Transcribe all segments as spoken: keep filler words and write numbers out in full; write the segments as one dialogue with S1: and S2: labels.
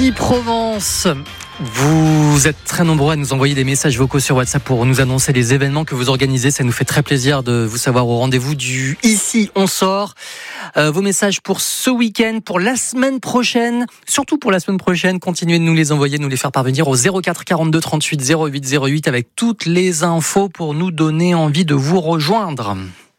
S1: Ici Provence. Vous êtes très nombreux à nous envoyer des messages vocaux sur WhatsApp pour nous annoncer les événements que vous organisez. Ça nous fait très plaisir de vous savoir au rendez-vous du Ici on sort. Euh, vos messages pour ce week-end, pour la semaine prochaine, surtout pour la semaine prochaine, continuez de nous les envoyer, de nous les faire parvenir au zéro quatre quarante-deux trente-huit zéro huit zéro huit avec toutes les infos pour nous donner envie de vous rejoindre.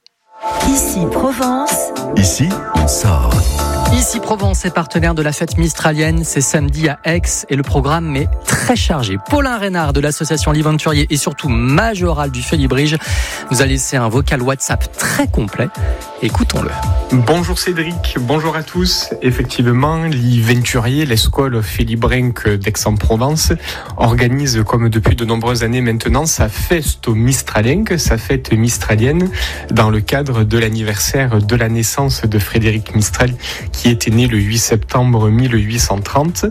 S2: Ici Provence.
S3: Ici on sort.
S1: Ici Provence est partenaire de la fête mistralienne, c'est samedi à Aix et le programme est très chargé. Paulin Reynard de l'association L'Iventurier et surtout Majoral du Félibrige nous a laissé un vocal WhatsApp très complet. Écoutons-le.
S4: Bonjour Cédric, bonjour à tous. Effectivement, L'Iventurier, l'école Félibrenque d'Aix-en-Provence, organise comme depuis de nombreuses années maintenant sa fête mistralenque, sa fête mistralienne, dans le cadre de l'anniversaire de la naissance de Frédéric Mistral, qui était né le huit septembre mille huit cent trente.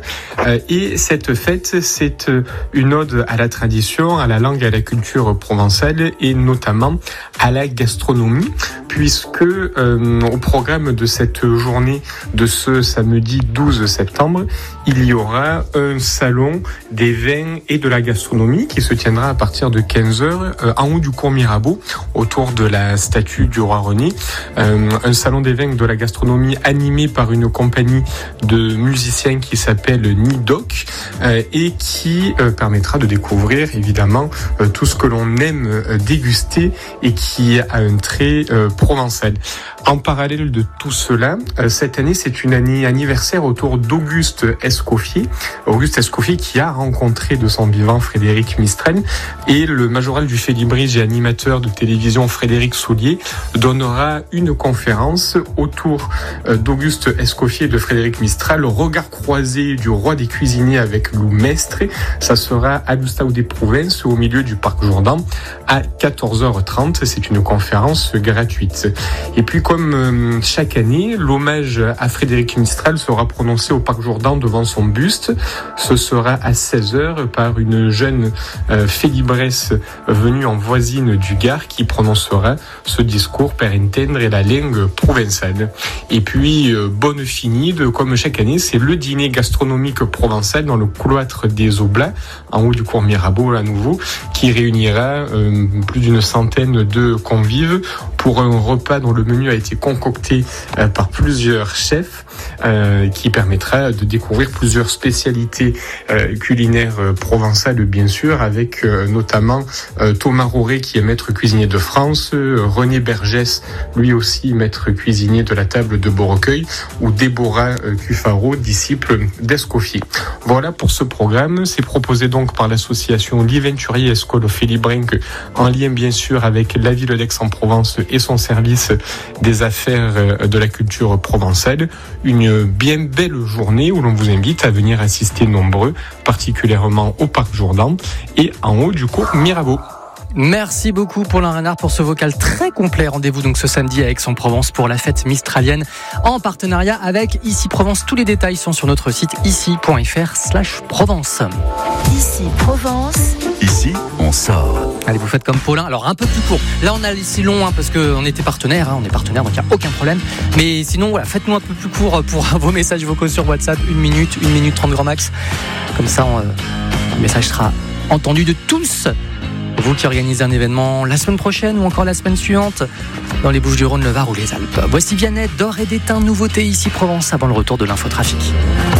S4: Et cette fête, c'est une ode à la tradition, à la langue et à la culture provençale, et notamment à la gastronomie, puisque euh, au programme de cette journée de ce samedi douze septembre, il y aura un salon des vins et de la gastronomie qui se tiendra à partir de quinze heures euh, en haut du cours Mirabeau, autour de la statue du roi René. Euh, un salon des vins et de la gastronomie animé par une compagnie de musiciens qui s'appelle Nidoc euh, et qui euh, permettra de découvrir évidemment euh, tout ce que l'on aime euh, déguster et qui a un trait euh, provençal. En parallèle de tout cela, euh, cette année c'est une année anniversaire autour d'Auguste Escoffier. Auguste Escoffier qui a rencontré de son vivant Frédéric Mistral, et le Majoral du Félibrige et animateur de télévision Frédéric Soulier donnera une conférence autour euh, d'Auguste Escoffier et de Frédéric Mistral, regard croisé du roi des cuisiniers avec Lou Mestre. Ça sera à Gustave des Prouvences, au milieu du parc Jourdan, à quatorze heures trente. C'est une conférence gratuite. Et puis, comme euh, chaque année, l'hommage à Frédéric Mistral sera prononcé au parc Jourdan devant son buste. Ce sera à seize heures par une jeune euh, félibresse venue en voisine du Gard qui prononcera ce discours per entendre la langue provençale. Et puis, euh, bonne finie, de, comme chaque année, c'est le dîner gastronomique provençal dans le cloître des Oblats, en haut du cours Mirabeau à nouveau, qui réunira euh, plus d'une centaine de convives pour un repas dont le menu a été concocté euh, par plusieurs chefs, euh, qui permettra de découvrir plusieurs spécialités euh, culinaires euh, provençales, bien sûr, avec euh, notamment euh, Thomas Roré, qui est maître cuisinier de France, euh, René Bergès, lui aussi maître cuisinier de la table de Beaurecueil, ou Déborah euh, Cuffaro, disciple d'Escoffier. Voilà pour ce programme. C'est proposé donc par l'association L'Iventurier Escole Félibrenque, en lien bien sûr avec la ville d'Aix-en-Provence et son service des affaires de la culture provençale. Une bien belle journée où l'on vous invite à venir assister nombreux, particulièrement au parc Jourdan et en haut du cours Mirabeau.
S1: Merci beaucoup Paulin Reynard pour ce vocal très complet. Rendez-vous donc ce samedi à Aix-en-Provence pour la fête mistralienne en partenariat avec Ici Provence. Tous les détails sont sur notre site ici.fr slash Provence.
S2: Ici Provence.
S3: Ici on sort.
S1: Allez, vous faites comme Paulin. Alors un peu plus court. Là on a laissé long hein, parce qu'on était partenaire. Hein, on est partenaire donc il n'y a aucun problème. Mais sinon voilà, faites-nous un peu plus court pour vos messages vocaux sur WhatsApp. Une minute, une minute trente grand max. Comme ça on, euh, le message sera entendu de tous. Vous qui organisez un événement la semaine prochaine ou encore la semaine suivante dans les Bouches-du-Rhône, le Var ou les Alpes. Voici Vianney, d'Or et d'étain, nouveauté Ici Provence avant le retour de l'infotrafic.